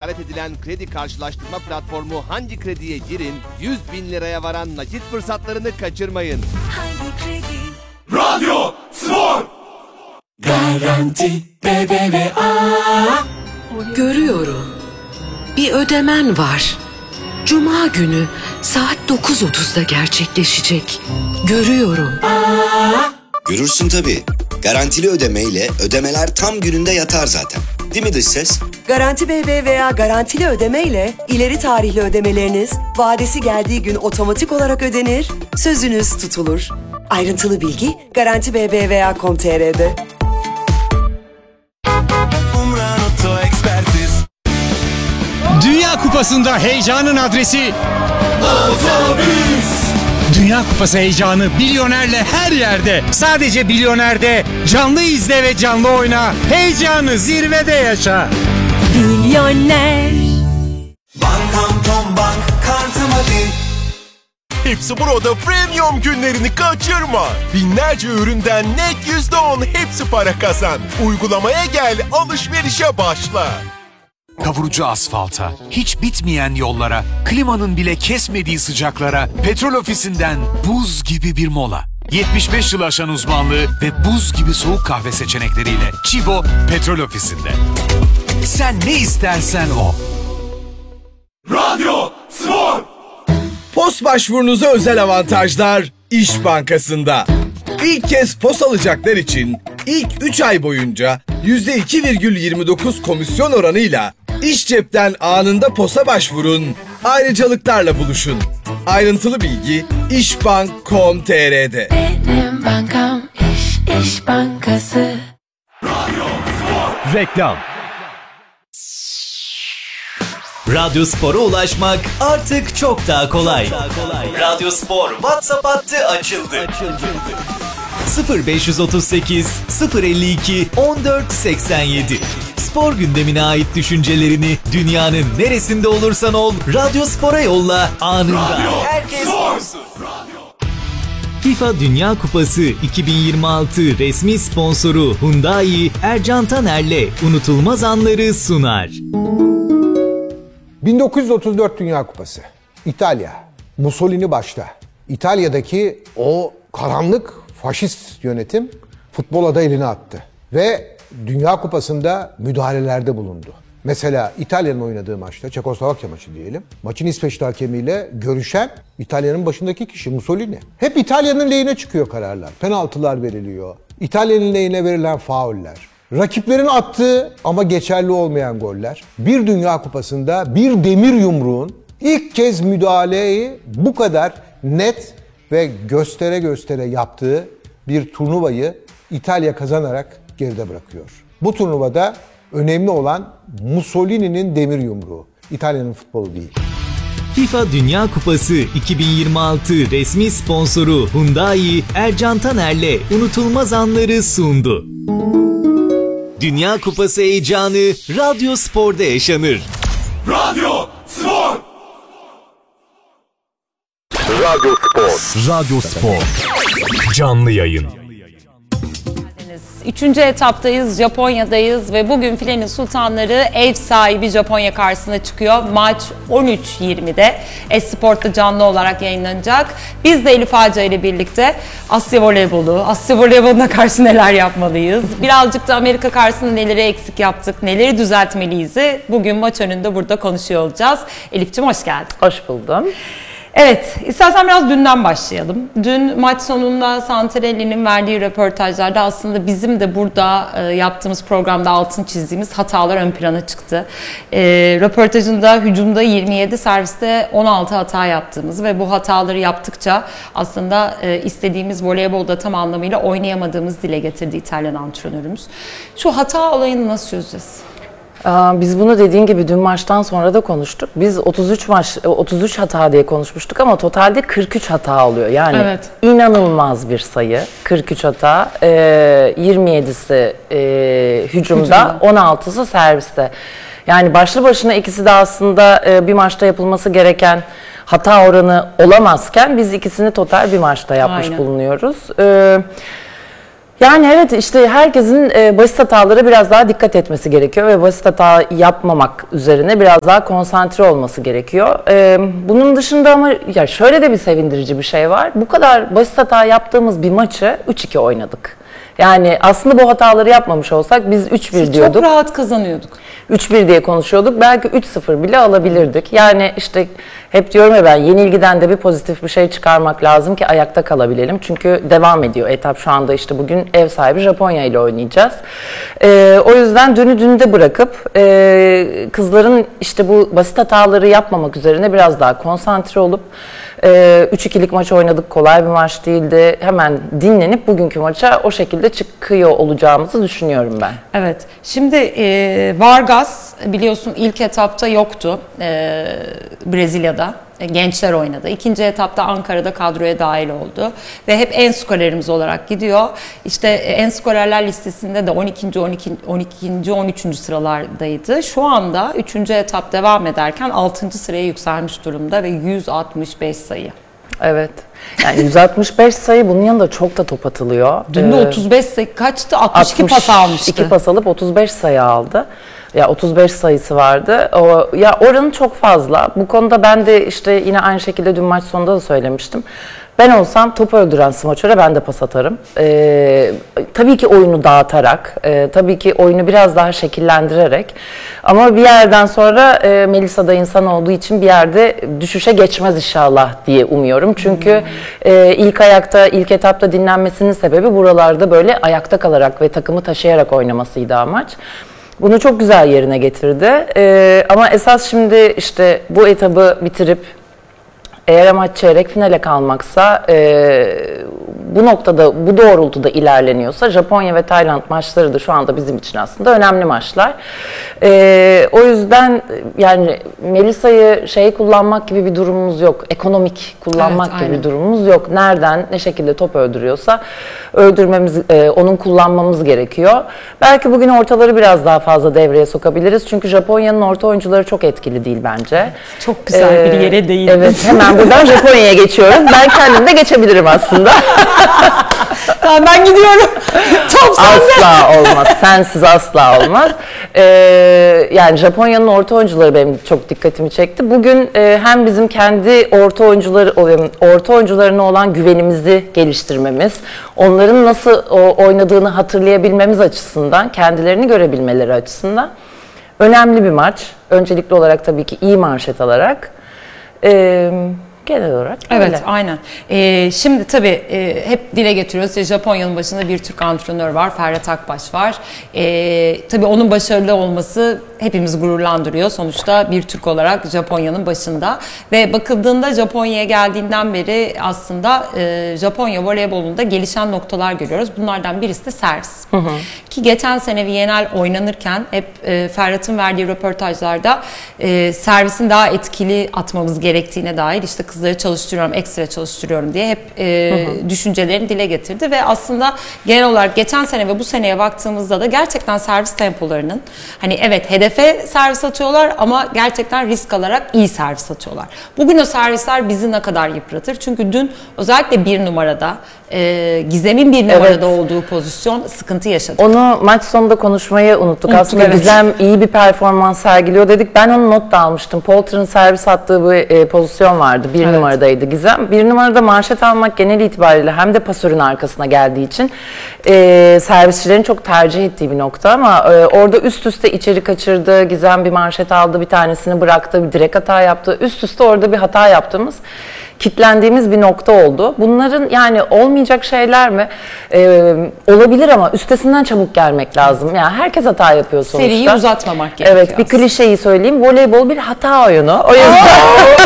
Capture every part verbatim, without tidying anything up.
işaret edilen kredi karşılaştırma platformu Hangi Kredi'ye girin, yüz bin liraya varan nakit fırsatlarını kaçırmayın. Hangi Kredi? Radyo Spor! Garanti B B V A. Görüyorum. Bir ödemen var. Cuma günü saat dokuz otuzda gerçekleşecek. Görüyorum. Aa. Görürsün tabii. Garantili ödemeyle ödemeler tam gününde yatar zaten. Değil mi dış ses? Garanti B B V A garantili ödemeyle ileri tarihli ödemeleriniz vadesi geldiği gün otomatik olarak ödenir, sözünüz tutulur. Ayrıntılı bilgi garanti b b v a nokta com nokta t r'de. Dünya Kupası'nda heyecanın adresi Otobüs. Dünya Kupası heyecanı Bilyoner'le her yerde. Sadece Bilyoner'de canlı izle ve canlı oyna. Heyecanı zirvede yaşa. Milyoner. Bankam Tom Bank kartım hadi. Hepsi burada premium günlerini kaçırma. Binlerce üründen net yüzde on hepsi para kazan. Uygulamaya gel, alışverişe başla. Kavurucu asfalta, hiç bitmeyen yollara, klimanın bile kesmediği sıcaklara, petrol ofisinden buz gibi bir mola. yetmiş beş yıl aşan uzmanlığı ve buz gibi soğuk kahve seçenekleriyle Çibo Petrol Ofisi'nde. Sen ne istersen o. Radyo Spor! Pos başvurunuza özel avantajlar İş Bankası'nda. İlk kez pos alacaklar için ilk üç ay boyunca yüzde iki virgül yirmi dokuz komisyon oranıyla İş Cep'ten anında posa başvurun, ayrıcalıklarla buluşun. Ayrıntılı bilgi işbank nokta com nokta t r'de. Benim bankam İş, İş Bankası. Radyo Spor! Reklam. Radyo Spor'a ulaşmak artık çok daha kolay. Radyo Spor WhatsApp hattı açıldı. sıfır beş otuz sekiz sıfır elli iki on dört seksen yedi. Spor gündemine ait düşüncelerini dünyanın neresinde olursan ol Radyo Spor'a yolla anında. Radyo Herkes Spor! olsun. FIFA Dünya Kupası iki bin yirmi altı resmi sponsoru Hyundai Ercan Taner'le unutulmaz anları sunar. bin dokuz yüz otuz dört Dünya Kupası. İtalya. Mussolini başta. İtalya'daki o karanlık faşist yönetim futbola da elini attı. Ve Dünya Kupası'nda müdahalelerde bulundu. Mesela İtalya'nın oynadığı maçta, Çekoslovakya maçı diyelim, maçın İsveçli hakemiyle görüşen İtalya'nın başındaki kişi Mussolini. Hep İtalya'nın lehine çıkıyor kararlar. Penaltılar veriliyor. İtalya'nın lehine verilen fauller. Rakiplerin attığı ama geçerli olmayan goller. Bir Dünya Kupası'nda bir demir yumruğun ilk kez müdahaleyi bu kadar net ve göstere göstere yaptığı bir turnuvayı İtalya kazanarak geride bırakıyor. Bu turnuvada önemli olan Mussolini'nin demir yumruğu, İtalya'nın futbolu değil. FIFA Dünya Kupası iki bin yirmi altı resmi sponsoru Hyundai Ercan Taner'le unutulmaz anları sundu. Dünya Kupası heyecanı Radyo Spor'da yaşanır. Radyo Spor! Radyo Spor. Radyo Spor. Canlı yayın. Üçüncü etaptayız, Japonya'dayız ve bugün filenin sultanları ev sahibi Japonya karşısına çıkıyor. Maç on üç yirmide Esport'ta canlı olarak yayınlanacak. Biz de Elif Ağca ile birlikte Asya voleybolu, Asya voleyboluna karşı neler yapmalıyız? Birazcık da Amerika karşısında neleri eksik yaptık, neleri düzeltmeliyiz? Bugün maç önünde burada konuşuyor olacağız. Elif'ciğim hoş geldin. Hoş buldum. Evet, istersen biraz dünden başlayalım. Dün maç sonunda Santarelli'nin verdiği röportajlarda aslında bizim de burada e, yaptığımız programda altın çizdiğimiz hatalar ön plana çıktı. E, röportajında hücumda yirmi yedi, serviste on altı hata yaptığımız ve bu hataları yaptıkça aslında e, istediğimiz voleybolda tam anlamıyla oynayamadığımız dile getirdi İtalyan antrenörümüz. Şu hata olayını nasıl çözeceğiz? Biz bunu dediğin gibi dün maçtan sonra da konuştuk. Biz otuz üç maç, otuz üç hata diye konuşmuştuk ama totalde kırk üç hata oluyor. Yani evet, inanılmaz bir sayı. kırk üç hata, yirmi yedisi hücumda, hücumda, on altısı serviste. Yani başlı başına ikisi de aslında bir maçta yapılması gereken hata oranı olamazken biz ikisini total bir maçta yapmış Aynen. bulunuyoruz. Yani evet işte herkesin e, basit hatalara biraz daha dikkat etmesi gerekiyor ve basit hata yapmamak üzerine biraz daha konsantre olması gerekiyor. E, bunun dışında ama ya şöyle de bir sevindirici bir şey var. Bu kadar basit hata yaptığımız bir maçı üç iki oynadık. Yani aslında bu hataları yapmamış olsak biz üç bir diyorduk. Çok rahat kazanıyorduk. üç bir diye konuşuyorduk. Belki üç sıfır bile alabilirdik. Yani işte hep diyorum ya ben yenilgiden de bir pozitif bir şey çıkarmak lazım ki ayakta kalabilelim. Çünkü devam ediyor etap şu anda işte bugün ev sahibi Japonya ile oynayacağız. Ee, o yüzden dünü dünde bırakıp e, kızların işte bu basit hataları yapmamak üzerine biraz daha konsantre olup e, üç ikilik maç oynadık. Kolay bir maç değildi. Hemen dinlenip bugünkü maça o şekilde çıkıyor olacağımızı düşünüyorum ben. Evet. Şimdi e, Vargas biliyorsun ilk etapta yoktu e, Brezilya'da. E, gençler oynadı. İkinci etapta Ankara'da kadroya dahil oldu. Ve hep en skorerimiz olarak gidiyor. İşte e, en skorerler listesinde de on ikinci on ikinci on üçüncü sıralardaydı. Şu anda üçüncü etap devam ederken altıncı sıraya yükselmiş durumda ve yüz altmış beş sayı. Evet. Yani yüz altmış beş sayı bunun yanında çok da top atılıyor. Dün de otuz beş sayı kaçtı? altmış iki pas almıştı. iki pas alıp otuz beş sayı aldı. Ya otuz beş sayısı vardı. O, ya oranı çok fazla. Bu konuda ben de işte yine aynı şekilde dün maç sonunda da söylemiştim. Ben olsam topu öldüren smaçöre ben de pas atarım. Ee, tabii ki oyunu dağıtarak, e, tabii ki oyunu biraz daha şekillendirerek. Ama bir yerden sonra e, Melisa da insan olduğu için bir yerde düşüşe geçmez inşallah diye umuyorum. Çünkü hmm. e, ilk ayakta, ilk etapta dinlenmesinin sebebi buralarda böyle ayakta kalarak ve takımı taşıyarak oynamasıydı amaç. Bunu çok güzel yerine getirdi. Ee, ama esas şimdi işte bu etabı bitirip eğer amaç çeyrek finale kalmaksa e, bu noktada, bu doğrultuda ilerleniyorsa Japonya ve Tayland maçları da şu anda bizim için aslında önemli maçlar. E, o yüzden yani Melisa'yı şey kullanmak gibi bir durumumuz yok. Ekonomik kullanmak evet, gibi aynen. bir durumumuz yok. Nereden, ne şekilde top öldürüyorsa öldürmemiz, e, onun kullanmamız gerekiyor. Belki bugün ortaları biraz daha fazla devreye sokabiliriz. Çünkü Japonya'nın orta oyuncuları çok etkili değil bence. Çok güzel ee, bir yere değindin. Evet, hemen buradan Japonya'ya geçiyoruz. Ben kendim de geçebilirim aslında. Tamam ben gidiyorum. Top sende. Asla olmaz. Sensiz asla olmaz. Ee, yani Japonya'nın orta oyuncuları benim çok dikkatimi çekti. Bugün e, hem bizim kendi orta oyuncuları orta oyuncularına olan güvenimizi geliştirmemiz, onların nasıl o, oynadığını hatırlayabilmemiz açısından, kendilerini görebilmeleri açısından önemli bir maç. Öncelikli olarak tabii ki iyi manşet alarak. Ee, Genel olarak öyle. Evet, aynen. Ee, şimdi tabii e, hep dile getiriyoruz. İşte Japonya'nın başında bir Türk antrenör var, Ferhat Akbaş var. Ee, tabii onun başarılı olması hepimiz gururlandırıyor. Sonuçta bir Türk olarak Japonya'nın başında. Ve bakıldığında Japonya'ya geldiğinden beri aslında e, Japonya voleybolunda gelişen noktalar görüyoruz. Bunlardan birisi de servis. Hı hı. Ki geçen sene Viyana'l oynanırken hep e, Ferhat'ın verdiği röportajlarda e, servisin daha etkili atmamız gerektiğine dair işte kızları çalıştırıyorum, ekstra çalıştırıyorum diye hep e, hı hı. düşüncelerini dile getirdi ve aslında genel olarak geçen sene ve bu seneye baktığımızda da gerçekten servis tempolarının hani evet hedefe servis atıyorlar ama gerçekten risk alarak iyi servis atıyorlar. Bugün o servisler bizi ne kadar yıpratır? Çünkü dün özellikle bir numarada e, Gizem'in bir numarada evet. olduğu pozisyon sıkıntı yaşadık. Onu maç sonunda konuşmayı unuttuk. unuttuk aslında evet. Gizem iyi bir performans sergiliyor dedik. Ben onu not da almıştım. Polter'ın servis attığı bir e, pozisyon vardı. Bir evet. numaradaydı Gizem. Bir numarada manşet almak genel itibariyle hem de pasörün arkasına geldiği için e, servisçilerin çok tercih ettiği bir nokta ama e, orada üst üste içeri kaçırdı. Gizem bir manşet aldı, bir tanesini bıraktı, bir direkt hata yaptı. Üst üste orada bir hata yaptığımız, kitlendiğimiz bir nokta oldu. Bunların yani olmayacak şeyler mi? Ee, olabilir ama üstesinden çabuk gelmek lazım. Yani herkes hata yapıyor sonuçta. Seriyi uzatmamak gerekiyor. Evet, bir klişeyi söyleyeyim. Voleybol bir hata oyunu. O yüzden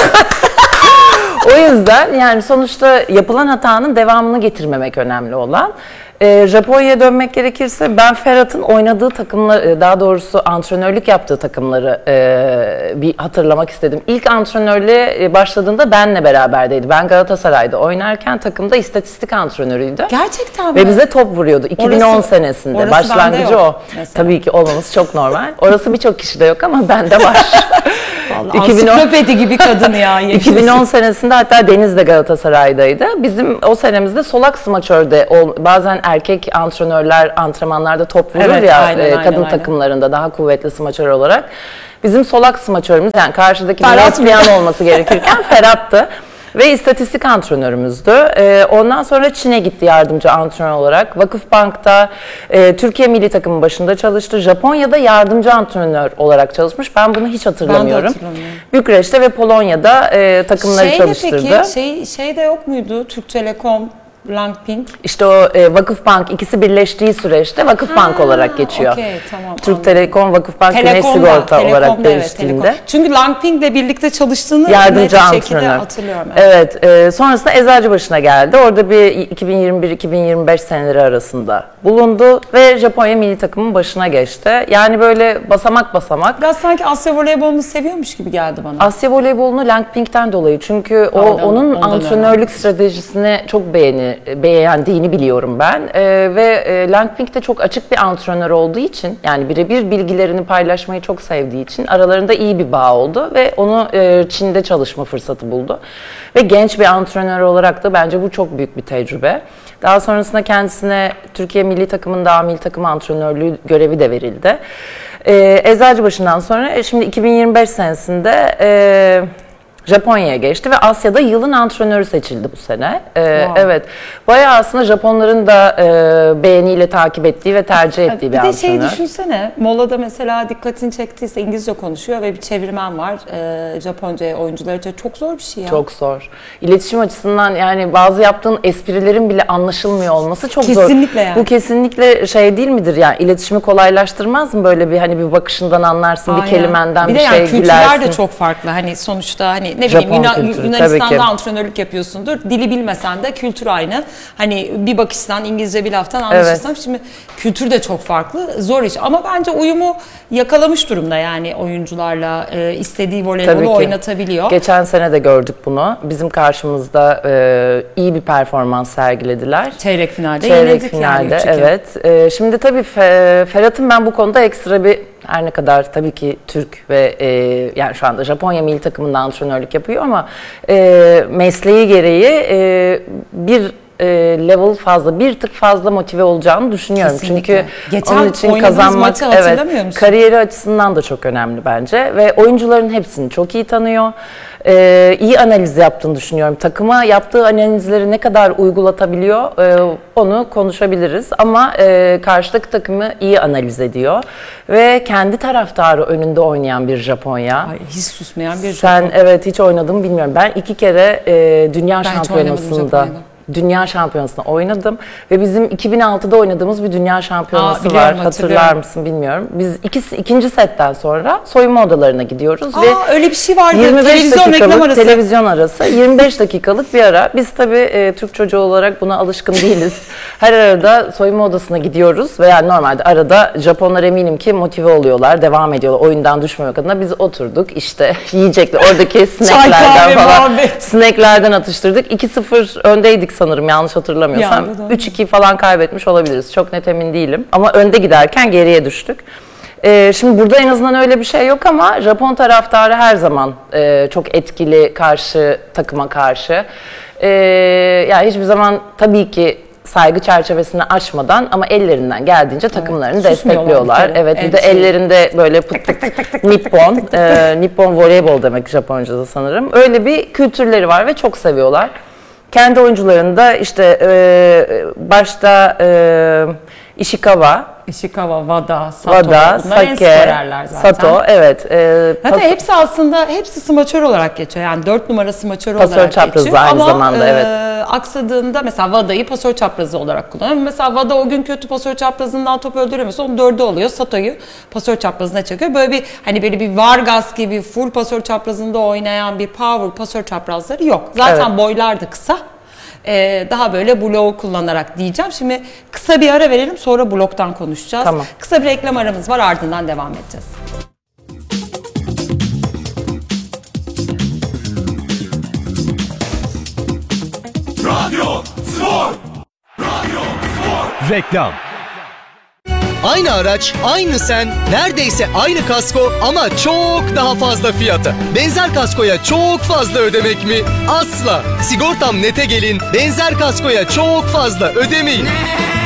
o yüzden yani sonuçta yapılan hatanın devamını getirmemek önemli olan. Ee, Japonya'ya dönmek gerekirse ben Ferhat'ın oynadığı takımlar, daha doğrusu antrenörlük yaptığı takımları e, bir hatırlamak istedim. İlk antrenörlüğe başladığında benle beraberdeydi. Ben Galatasaray'da oynarken takımda istatistik antrenörüydü. Gerçekten mi? Ve bize top vuruyordu. iki bin on orası, senesinde. Başlangıcı o. Mesela. Tabii ki olmaması çok normal. Orası birçok kişide yok ama bende var. Ansiklopedi gibi kadın ya. iki bin on senesinde hatta Deniz de Galatasaray'daydı. Bizim o senemizde solak smaçörde bazen erkek antrenörler antrenmanlarda top vurur evet, ya aynen, e, kadın aynen, takımlarında aynen. Daha kuvvetli smaçör olarak. Bizim solak smaçörümüz yani karşıdaki bir lesbiyan olması gerekirken Ferhat'tı. Ve istatistik antrenörümüzdü. Ee, ondan sonra Çin'e gitti yardımcı antrenör olarak. Vakıfbank'ta e, Türkiye milli takımın başında çalıştı. Japonya'da yardımcı antrenör olarak çalışmış. Ben bunu hiç hatırlamıyorum. Ben de hatırlamıyorum. Bükreş'te ve Polonya'da e, takımları Şeyde çalıştırdı. Peki şey, şey de yok muydu? Türk Telekom, Langping. İşte o e, Vakıfbank ikisi birleştiği süreçte Vakıfbank ha, olarak geçiyor. Okay, tamam, Türk anladım. Telekom, Vakıfbank, Güneş Sigorta Telekom'da, olarak değiştiğinde. Evet, Çünkü Langping'le birlikte çalıştığını yardımcı antrenör hatırlıyorum. Evet. evet e, sonrasında Eczacıbaşı'na geldi. Orada bir iki bin yirmi bir iki bin yirmi beş seneleri arasında bulundu ve Japonya milli takımın başına geçti. Yani böyle basamak basamak. Biraz sanki Asya voleybolunu seviyormuş gibi geldi bana. Asya voleybolunu Langping'ten dolayı. Çünkü o ondan, onun ondan antrenörlük önemli. Stratejisini çok beğeni beğendiğini biliyorum ben ee, ve e, Langping de çok açık bir antrenör olduğu için yani birebir bilgilerini paylaşmayı çok sevdiği için aralarında iyi bir bağ oldu ve onu e, Çin'de çalışma fırsatı buldu. Ve genç bir antrenör olarak da bence bu çok büyük bir tecrübe. Daha sonrasında kendisine Türkiye milli takımında A milli takım antrenörlüğü görevi de verildi. E, Eczacıbaşı'ndan sonra e, şimdi iki bin yirmi beş senesinde e, Japonya'ya geçti ve Asya'da yılın antrenörü seçildi bu sene. Ee, wow. Evet, bayağı aslında Japonların da e, beğeniyle takip ettiği ve tercih ettiği bir, bir antrenör. Bir de şey düşünsene, molada mesela dikkatini çektiyse İngilizce konuşuyor ve bir çevirmen var. Ee, Japonca oyuncular için çok zor bir şey ya. Çok zor. İletişim açısından yani bazı yaptığın esprilerin bile anlaşılmıyor olması çok kesinlikle zor. Kesinlikle yani. Bu kesinlikle şey değil midir yani iletişimi kolaylaştırmaz mı böyle bir hani bir bakışından anlarsın, aynen. Bir kelimenden bir, bir şey yani gülersin. Bir de yani kültürler de çok farklı. Hani sonuçta hani ne bileyim Yunan, Yunanistan'da antrenörlük yapıyorsundur. Dili bilmesen de kültür aynı. Hani bir bakıştan İngilizce bir laftan anlaşırsam evet. Şimdi kültür de çok farklı. Zor iş ama bence uyumu yakalamış durumda yani oyuncularla e, istediği voleybolu oynatabiliyor. Geçen sene de gördük bunu. Bizim karşımızda e, iyi bir performans sergilediler. Çeyrek finalde Çeyrek finalde yani, evet. E, şimdi tabii Ferhat'ın ben bu konuda ekstra bir her ne kadar tabii ki Türk ve e, yani şu anda Japonya milli takımında antrenörlük yapıyor ama e, mesleği gereği e, bir e, level fazla, bir tık fazla motive olacağını düşünüyorum. Kesinlikle. Çünkü geçen onun için kazanmak evet, kariyeri açısından da çok önemli bence ve oyuncuların hepsini çok iyi tanıyor. Ee, iyi analiz yaptığını düşünüyorum. Takıma yaptığı analizleri ne kadar uygulatabiliyor e, onu konuşabiliriz. Ama e, karşıdaki takımı iyi analiz ediyor. Ve kendi taraftarı önünde oynayan bir Japonya. Ay, hiç susmayan bir Sen Japonya. evet hiç oynadın bilmiyorum. Ben iki kere e, dünya ben şampiyonasında Dünya Şampiyonası'nda oynadım ve bizim iki bin altıda oynadığımız bir dünya şampiyonası Aa, var. Hatırlar mısın bilmiyorum. Biz ikisi, ikinci setten sonra soyunma odalarına gidiyoruz. Aa, ve öyle bir şey vardı. Televizyon reklam arası. Televizyon arası. yirmi beş dakikalık bir ara. Biz tabii e, Türk çocuğu olarak buna alışkın değiliz. Her arada soyunma odasına gidiyoruz veya normalde arada Japonlar eminim ki motive oluyorlar, devam ediyorlar oyundan düşmemek adına. Biz oturduk işte yiyecekler oradaki snacklerden falan. Snacklerden atıştırdık. iki sıfır öndeydik sanırım yanlış hatırlamıyorsam. üç iki falan kaybetmiş olabiliriz. Çok net emin değilim. Ama önde giderken geriye düştük. Ee, şimdi burada en azından öyle bir şey yok ama Japon taraftarı her zaman e, çok etkili karşı takıma karşı. Ee, yani hiçbir zaman tabii ki saygı çerçevesini aşmadan ama ellerinden geldiğince takımlarını evet, destekliyorlar. Evet, bir de şey. Ellerinde böyle pıt pıt pıt Nippon, e, Nippon voleybol demek Japonca'da sanırım. Öyle bir kültürleri var ve çok seviyorlar. Kendi oyuncularında işte e, başta e, Ishikawa, Ishikawa, Wada, Sato, Wada, Sake, Sato, evet. E, Hatta hepsi aslında hepsi smaçör olarak geçiyor. Yani dört numara smaçör olarak geçiyor. Pasör çaprazı aynı ama, zamanda, e, evet. Aksadığında mesela Wada'yı pasör çaprazı olarak kullanıyor. Mesela Wada o gün kötü pasör çaprazından top öldüremiyorsa onu dörde oluyor. Sato'yu pasör çaprazına çekiyor. Böyle bir hani böyle bir Vargas gibi full pasör çaprazında oynayan bir power pasör çaprazları yok. Zaten evet. Boylar da kısa. Ee, daha böyle bloğu kullanarak diyeceğim. Şimdi kısa bir ara verelim sonra bloktan konuşacağız. Tamam. Kısa bir reklam aramız var ardından devam edeceğiz. Radyo Spor. Radyo Spor. Reklam. Aynı araç, aynı sen, neredeyse aynı kasko ama çok daha fazla fiyata. Benzer kaskoya çok fazla ödemek mi? Asla. Sigortam Net'e gelin, benzer kaskoya çok fazla ödemeyin.